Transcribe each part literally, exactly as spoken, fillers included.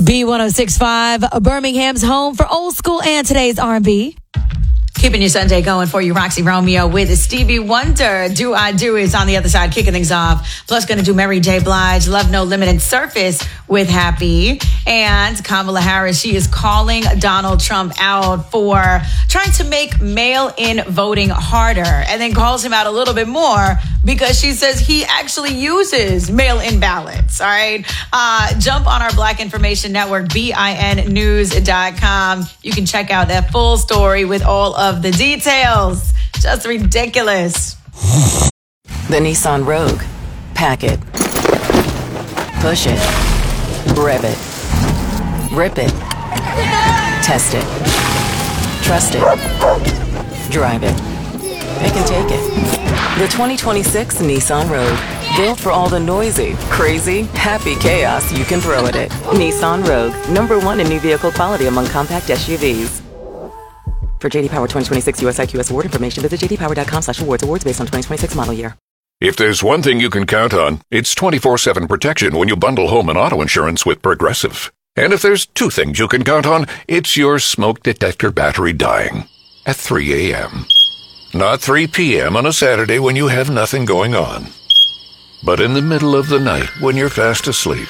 B one oh six point five, Birmingham's home for old school and today's R and B. Keeping your Sunday going for you, Roxy Romeo with Stevie Wonder. Do I Do is on the other side, kicking things off. Plus, going to do Mary J. Blige, Love No Limit, and Surface with Happy. And Kamala Harris, she is calling Donald Trump out for trying to make mail-in voting harder, and then calls him out a little bit more because she says he actually uses mail-in ballots. All right. Uh, jump on our Black Information Network, B I N news dot com. You can check out that full story with all of the details. Just ridiculous. The Nissan Rogue. Pack it. Push it. Rev it. Rip it. Test it. Trust it. Drive it. Pick and take it. The twenty twenty-six Nissan Rogue. Built for all the noisy, crazy, happy chaos you can throw at it. Nissan Rogue. Number one in new vehicle quality among compact S U Vs. For J D Power twenty twenty-six U S I Q S award information, visit j d power dot com slash awards. Awards based on twenty twenty-six model year. If there's one thing you can count on, it's twenty-four seven protection when you bundle home and auto insurance with Progressive. And if there's two things you can count on, it's your smoke detector battery dying at three a.m. Not three p.m. on a Saturday when you have nothing going on, but in the middle of the night when you're fast asleep.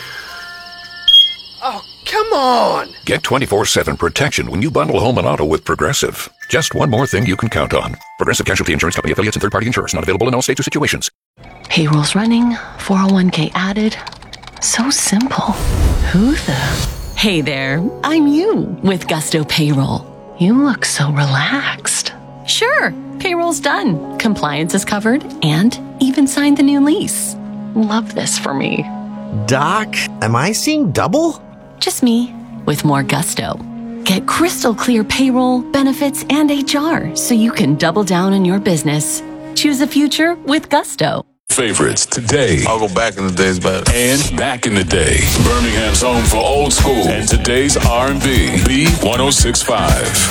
Oh, come on! Get twenty-four seven protection when you bundle home and auto with Progressive. Just one more thing you can count on. Progressive Casualty Insurance Company affiliates and third-party insurers. Not available in all states or situations. Payroll's running, four oh one k added. So simple. Who the... Hey there, I'm you with Gusto Payroll. You look so relaxed. Sure, payroll's done. Compliance is covered and even signed the new lease. Love this for me. Doc, am I seeing double? Just me, with more gusto. Get crystal clear payroll, benefits, and H R so you can double down on your business. Choose a future with Gusto. Favorites today. I'll go back in the days, but and back in the day. Birmingham's home for old school and today's R and B. B one oh six point five.